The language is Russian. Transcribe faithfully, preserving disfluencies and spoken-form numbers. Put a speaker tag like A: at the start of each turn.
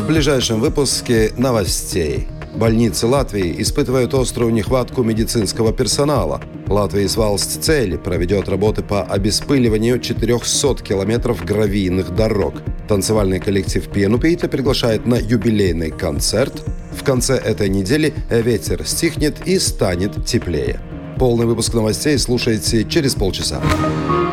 A: ближайшем выпуске новостей. Больницы Латвии испытывают острую нехватку медицинского персонала. Латвijas valsts ceļi проведет работы по обеспыливанию четырехсот километров гравийных дорог. Танцевальный коллектив Пиенупīte приглашает на юбилейный концерт. В конце этой недели ветер стихнет и станет теплее. Полный выпуск новостей слушайте через полчаса.